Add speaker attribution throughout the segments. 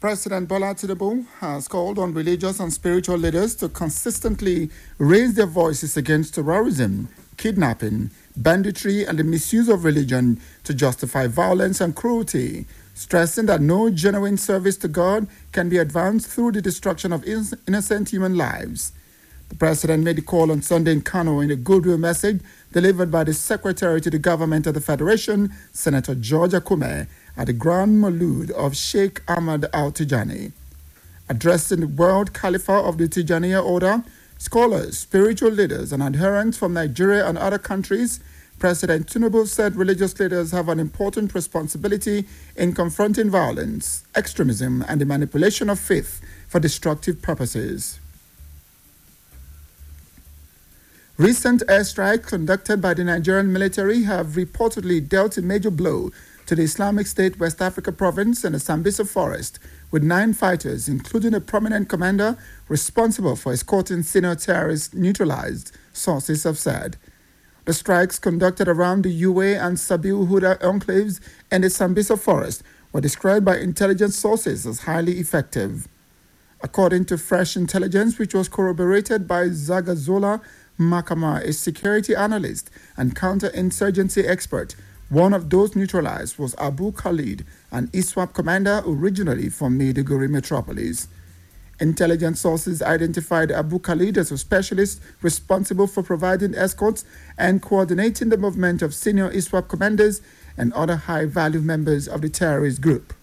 Speaker 1: President Bola Tinubu has called on religious and spiritual leaders to consistently raise their voices against terrorism, kidnapping, banditry, and the misuse of religion to justify violence and cruelty, stressing that no genuine service to God can be advanced through the destruction of innocent human lives. The president made the call on Sunday in Kano in a goodwill message delivered by the Secretary to the Government of the Federation, Senator George Akume, at the Grand Maulud of Sheikh Ahmad Al-Tijani. Addressing the World Khalifa of the Tijaniya Order, scholars, spiritual leaders, and adherents from Nigeria and other countries, President Tinubu said religious leaders have an important responsibility in confronting violence, extremism, and the manipulation of faith for destructive purposes. Recent airstrikes conducted by the Nigerian military have reportedly dealt a major blow to the Islamic State West Africa province and the Sambisa forest, with 9 fighters, including a prominent commander responsible for escorting senior terrorists, neutralized, sources have said. The strikes conducted around the Uwe and Sabil Huda enclaves and the Sambisa forest were described by intelligence sources as highly effective. According to fresh intelligence, which was corroborated by Zagazola Makama, a security analyst and counterinsurgency expert, one of those neutralized was Abu Khalid, an ISWAP commander originally from Maiduguri metropolis. Intelligence sources identified Abu Khalid as a specialist responsible for providing escorts and coordinating the movement of senior ISWAP commanders and other high-value members of the terrorist group.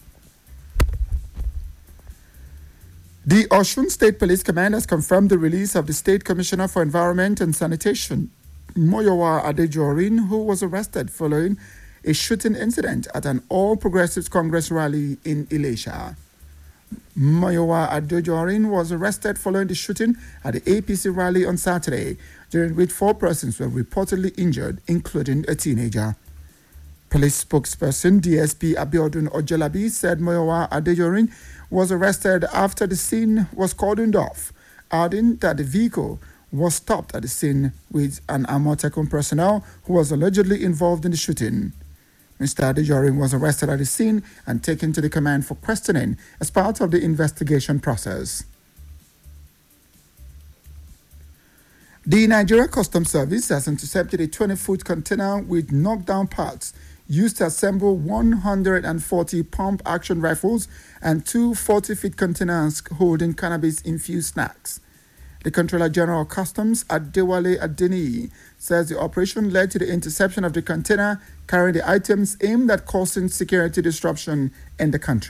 Speaker 1: The Osun State Police Command has confirmed the release of the State Commissioner for Environment and Sanitation, Moyowa Adejorin, who was arrested following a shooting incident at an All Progressives Congress rally in Ilesha. Moyowa Adejorin was arrested following the shooting at the APC rally on Saturday, during which 4 persons were reportedly injured, including a teenager. Police spokesperson DSP Abiodun Ojelabi said Moyowa Adejorin was arrested after the scene was cordoned off, adding that the vehicle was stopped at the scene with an Amotekun personnel who was allegedly involved in the shooting. Mr. Adejorin was arrested at the scene and taken to the command for questioning as part of the investigation process. The Nigeria Customs Service has intercepted a 20-foot container with knockdown parts used to assemble 140 pump-action rifles and 2 40-foot containers holding cannabis-infused snacks. The Controller General of Customs, Adewale Adeniyi, says the operation led to the interception of the container carrying the items aimed at causing security disruption in the country.